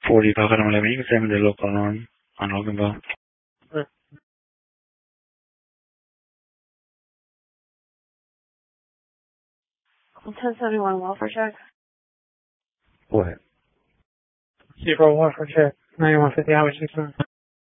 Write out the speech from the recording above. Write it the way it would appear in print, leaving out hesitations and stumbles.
40 Falcon 11, you can send me the local on Loganville. 1071 welfare check. Go ahead. 0 welfare check. 9150 Highway 69.